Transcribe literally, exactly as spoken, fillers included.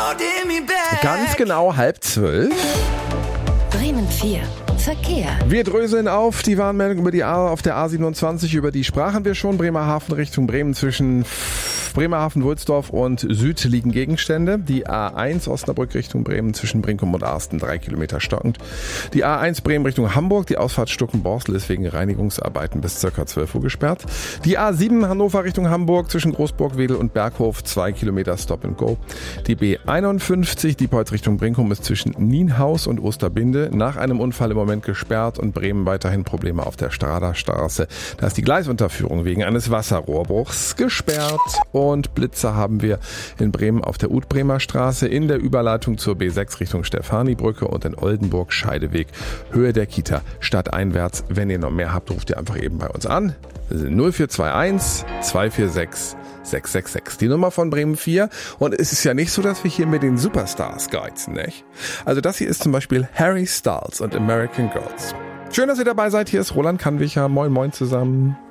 Ganz genau halb zwölf. Bremen vier. Verkehr. Wir dröseln auf die Warnmeldung über die A, auf der A siebenundzwanzig, über die sprachen wir schon. Bremerhaven Richtung Bremen, zwischen Bremerhaven, Wulsdorf und Süd liegen Gegenstände. Die A eins Osnabrück Richtung Bremen, zwischen Brinkum und Arsten, drei Kilometer stockend. Die A eins Bremen Richtung Hamburg, die Ausfahrt Stuckenborstel ist wegen Reinigungsarbeiten bis ca. zwölf Uhr gesperrt. Die A sieben Hannover Richtung Hamburg, zwischen Großburg-Wedel und Berghof, zwei Kilometer Stop and Go. Die B einundfünfzig Diepholz Richtung Brinkum ist zwischen Nienhaus und Osterbinde nach einem Unfall im Moment gesperrt und Bremen weiterhin Probleme auf der Straderstraße. Da ist die Gleisunterführung wegen eines Wasserrohrbruchs gesperrt. Und Blitzer haben wir in Bremen auf der Utbremer Straße, in der Überleitung zur B sechs Richtung Stefanibrücke und in Oldenburg Scheideweg, Höhe der Kita, stadteinwärts. Wenn ihr noch mehr habt, ruft ihr einfach eben bei uns an. null vier zwei eins zwei vier sechs sechs sechs sechs, die Nummer von Bremen vier. Und es ist ja nicht so, dass wir hier mit den Superstars geizen, nicht? Also das hier ist zum Beispiel Harry Styles und American Girls. Schön, dass ihr dabei seid. Hier ist Roland Kannwicher. Moin, moin zusammen.